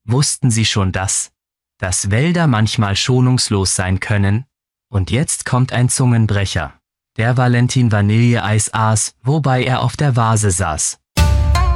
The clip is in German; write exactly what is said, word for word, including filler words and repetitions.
Wussten Sie schon das? Dass Wälder manchmal schonungslos sein können? Und jetzt kommt ein Zungenbrecher. Der Valentin Vanilleeis aß, wobei er auf der Vase saß.